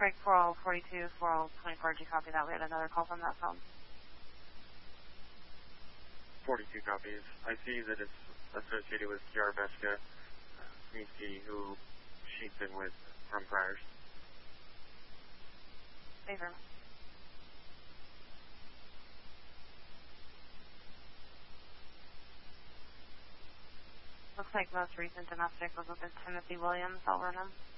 break 4042, 4024, did you copy that? We had another call from that phone. 42 copies. I see that it's associated with Kiara Beska. Let me see who she's been with from priors. Favor. Looks like most recent domestic was with Timothy Williams. I'll run him.